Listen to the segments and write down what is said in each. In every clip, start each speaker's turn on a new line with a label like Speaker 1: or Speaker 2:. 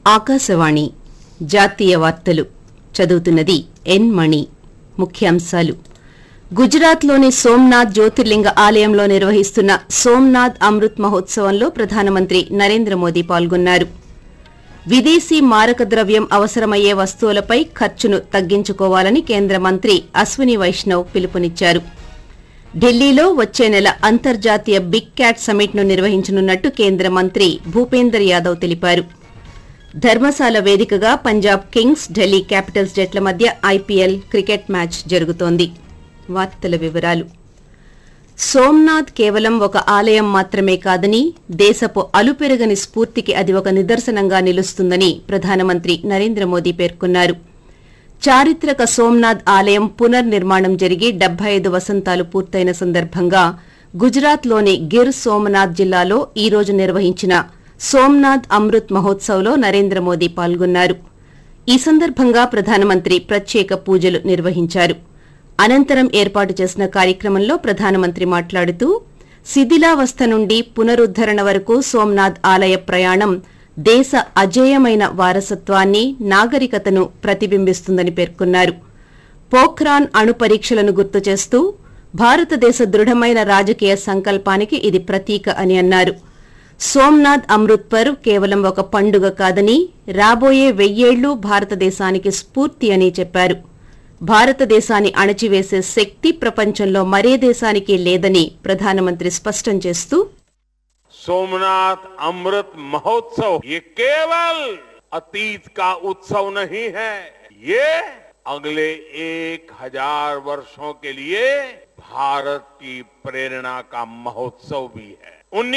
Speaker 1: ఆకాశవాణి జాతీయ వార్తలు చదువుతున్నది ఎన్ మణి. ముఖ్యాంశాలు: గుజరాత్లోని సోమనాథ్ జ్యోతిర్లింగ ఆలయంలో నిర్వహిస్తున్న సోమనాథ్ అమృత్ మహోత్సవంలో ప్రధానమంత్రి నరేంద్ర మోదీ పాల్గొన్నారు. విదేశీ మారక ద్రవ్యం అవసరమయ్యే వస్తువులపై ఖర్చును తగ్గించుకోవాలని కేంద్ర మంత్రి అశ్విని వైష్ణవ్ పిలుపునిచ్చారు. ఢిల్లీలో వచ్చే నెల అంతర్జాతీయ బిగ్ క్యాట్ సమ్మిట్ను నిర్వహించనున్నట్టు కేంద్ర మంత్రి భూపేందర్ యాదవ్ తెలిపారు. ధర్మశాల వేదికగా పంజాబ్ కింగ్స్, ఢిల్లీ క్యాపిటల్స్ జట్ల మధ్య ఐపీఎల్ క్రికెట్ మ్యాచ్ జరుగుతోంది. వార్తల వివరాలు: సోమనాథ్ కేవలం ఒక ఆలయం మాత్రమే కాదని, దేశపు అలుపెరగని స్ఫూర్తికి అది ఒక నిదర్శనంగా నిలుస్తుందని ప్రధానమంత్రి నరేంద్ర మోదీ పేర్కొన్నారు. చారిత్రక సోమనాథ్ ఆలయం పునర్నిర్మాణం జరిగి 75 వసంతాలు పూర్తయిన సందర్భంగా గుజరాత్లోని గిర్ సోమనాథ్ జిల్లాలో ఈ రోజు నిర్వహించిన సోమనాథ్ అమృత్ మహోత్సవ్లో నరేంద్ర మోదీ పాల్గొన్నారు. ఈ సందర్భంగా ప్రధానమంత్రి ప్రత్యేక పూజలు నిర్వహించారు. అనంతరం ఏర్పాటు చేసిన కార్యక్రమంలో ప్రధానమంత్రి మాట్లాడుతూ, శిథిలావస్థ నుండి పునరుద్దరణ వరకు సోమనాథ్ ఆలయ ప్రయాణం దేశ అజేయమైన వారసత్వాన్ని, నాగరికతను ప్రతిబింబిస్తుందని పేర్కొన్నారు. పోఖ్రాన్ అణు పరీక్షలను గుర్తు చేస్తూ, భారతదేశ దృఢమైన రాజకీయ సంకల్పానికి ఇది ప్రతీక అని అన్నారు. సోమనాథ్ అమృత్ పర్వ్ కేవలం ఒక పండుగ కాదని, రాబోయే 1000 ఏళ్లు భారతదేశానికి స్ఫూర్తి అని చెప్పారు. భారతదేశాన్ని అణచివేసే శక్తి ప్రపంచంలో మరే దేశానికి లేదని ప్రధానమంత్రి స్పష్టం చేస్తూ,
Speaker 2: सोमनाथ अमृत महोत्सव ये केवल अतीत का उत्सव नहीं है, ये अगले 1000 वर्षों के लिए भारत की प्रेरणा का महोत्सव भी है.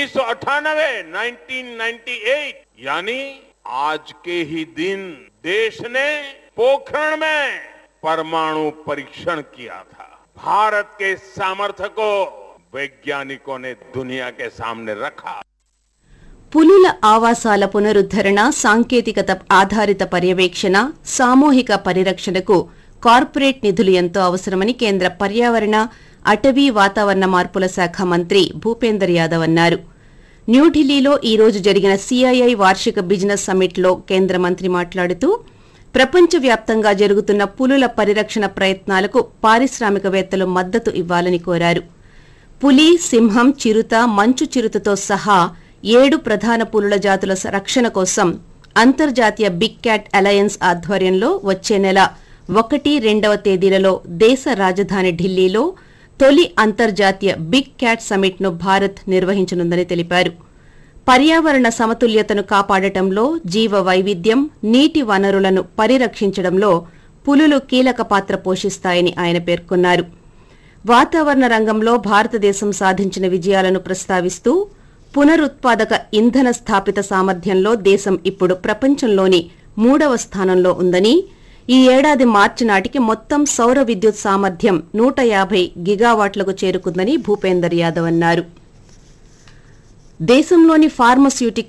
Speaker 2: 1998 यानी आज के ही दिन देश ने पोखरण में परमाणु परीक्षण किया था. भारत के सामर्थ्य को वैज्ञानिकों ने दुनिया के सामने रखा.
Speaker 1: పులుల ఆవాసాల పునరుద్దరణ, సాంకేతికత ఆధారిత పర్యవేక్షణ, సామూహిక పరిరక్షణకు కార్పొరేట్ నిధులు ఎంతో అవసరమని కేంద్ర పర్యావరణ, అటవీ, వాతావరణ మార్పుల శాఖ మంత్రి భూపేందర్ యాదవ్ అన్నారు. న్యూఢిల్లీలో ఈ రోజు జరిగిన సిఐఐ వార్షిక బిజినెస్ సమ్మిట్లో కేంద్ర మంత్రి మాట్లాడుతూ, ప్రపంచవ్యాప్తంగా జరుగుతున్న పులుల పరిరక్షణ ప్రయత్నాలకు పారిశ్రామికవేత్తలు మద్దతు ఇవ్వాలని కోరారు. పులి, సింహం, చిరుత, మంచు చిరుతతో సహా 7 ప్రధాన పులుల జాతుల రక్షణ కోసం అంతర్జాతీయ బిగ్ క్యాట్ అలయన్స్ ఆధ్వర్యంలో వచ్చే నెల 1, 2వ తేదీలలో దేశ రాజధాని ఢిల్లీలో తొలి అంతర్జాతీయ బిగ్ క్యాట్ సమ్మిట్ను భారత్ నిర్వహించనుందని తెలిపారు. పర్యావరణ సమతుల్యతను కాపాడటంలో, జీవ వైవిధ్యం, నీటి వనరులను పరిరక్షించడంలో పులులు కీలక పాత్ర పోషిస్తాయని ఆయన పేర్కొన్నారు. వాతావరణ రంగంలో భారతదేశం సాధించిన విజయాలను ప్రస్తావిస్తూ, పునరుత్పాదక ఇంధన స్థాపిత సామర్థ్యంలో దేశం ఇప్పుడు ప్రపంచంలోని 3వ స్థానంలో ఉందని, ఈ ఏడాది మార్చి నాటికి మొత్తం సౌర విద్యుత్ సామర్థ్యం 150 గిగావాట్లకు చేరుకుందని భూపేందర్ యాదవ్ అన్నారు. దేశంలోని ఫార్మస్యూటికల్